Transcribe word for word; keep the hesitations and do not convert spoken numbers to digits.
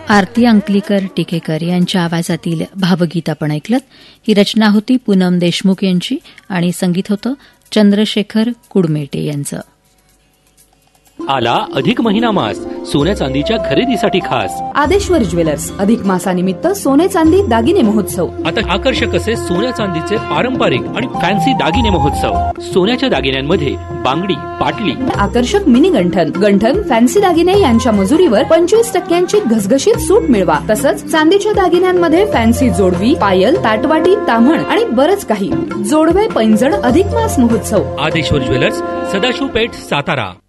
आरती अंकलीकर टिकेकर यांच्या आवाजातील भावगीत आपण ऐकलं. ही रचना होती पूनम देशमुख यांची आणि संगीत होतं चंद्रशेखर कुडमेटे यांचं. आला अधिक महिना मास सोन्या चांदीच्या खरेदीसाठी खास आदेश्वर ज्वेलर्स अधिक मासानिमित्त सोने चांदी दागिने महोत्सव. आता आकर्षक असे सोन्या चांदीचे पारंपरिक आणि फॅन्सी दागिने महोत्सव. सोन्याच्या दागिन्यांमध्ये बांगडी, पाटली, आकर्षक मिनी गंठन, गंठन, फॅन्सी दागिने यांच्या मजुरीवर पंचवीस टक्क्यांची घसघशीत सूट मिळवा. तसंच चांदीच्या दागिन्यांमध्ये फॅन्सी जोडवी, पायल, ताटवाटी, ताम्हण आणि बरंच काही. जोडवे पैंजण अधिक मास महोत्सव. आदेश्वर ज्वेलर्स, सदाशिव पेठ, सातारा.